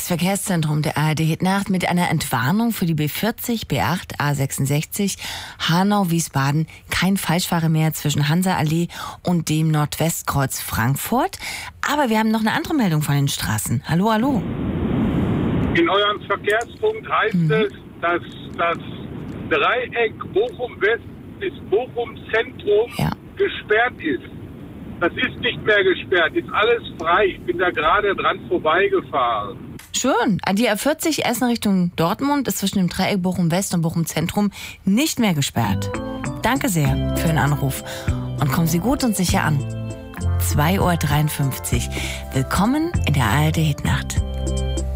Das Verkehrszentrum der ARD Hitnacht mit einer Entwarnung für die B40, B8, A66, Hanau-Wiesbaden. Kein Falschfahrer mehr zwischen Hansa-Allee und dem Nordwestkreuz Frankfurt. Aber wir haben noch eine andere Meldung von den Straßen. Hallo, hallo. In eurem Verkehrspunkt heißt es, dass das Dreieck Bochum-West bis Bochum-Zentrum gesperrt ist. Das ist nicht mehr gesperrt, ist alles frei. Ich bin da gerade dran vorbeigefahren. Schön. Die A40 Essen Richtung Dortmund ist zwischen dem Dreieck Bochum-West und Bochum-Zentrum nicht mehr gesperrt. Danke sehr für den Anruf. Und kommen Sie gut und sicher an. 2:53 Uhr. Willkommen in der ARD Hitnacht.